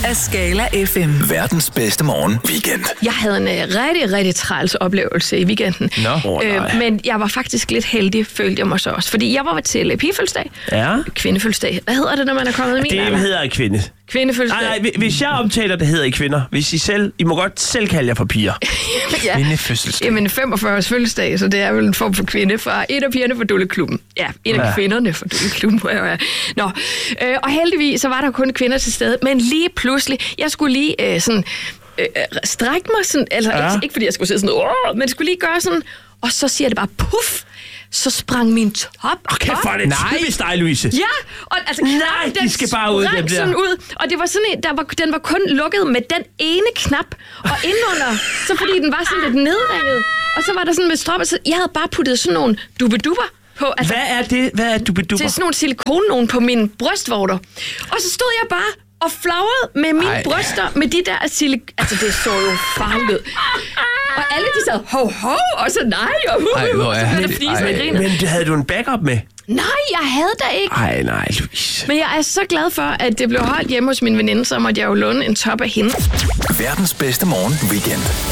af Skala FM. Verdens bedste morgen weekend. Jeg havde en rigtig, rigtig træls oplevelse i weekenden. Men jeg var faktisk lidt heldig, følte jeg mig så også. Fordi jeg var til pigefødselsdag. Ja. Kvindefødselsdag. Hvad hedder det, når man er kommet i min alder? Det hedder kvinde. Kvindefødselsdag. Nej, hvis jeg omtaler det, hedder I kvinder. Hvis I må godt selv kalde jer for piger. Ja. Kvindefødselsdag. Jamen 45 fødselsdag, så det er vel en form for kvinde fra et af pigerne fra Dulleklubben. Ja, en af kvinderne fra Dulleklubben. Nå, og heldigvis så var der kun kvinder til stede, men lige pludselig, jeg skulle lige strække mig sådan, altså ikke fordi jeg skulle sidde sådan, men skulle lige gøre sådan, og så siger det bare puff. Så sprang min top op. Kæft for det typisk dig, Louise. Ja, og altså nej, de skal bare ud dem der. Sådan ud, og det var sådan en, den var kun lukket med den ene knap, og indenunder, så fordi den var sådan lidt nedringet, og så var der sådan med strop, så jeg havde bare puttet sådan nogle dubedubber på. Altså, hvad er det? Hvad er dubedubber? Det er sådan nogle silikone på mine brystvorter. Og så stod jeg bare og flagrede med mine bryster, med de der altså det så jo farligt ud. Og alle de sad, ho, og så nej, og så blev der fnisen og griner. Men havde du en backup med? Nej, jeg havde da ikke. Nej, Louise. Men jeg er så glad for, at det blev holdt hjemme hos min veninde, så måtte jeg jo låne en top af hende. Verdens bedste morgen weekend.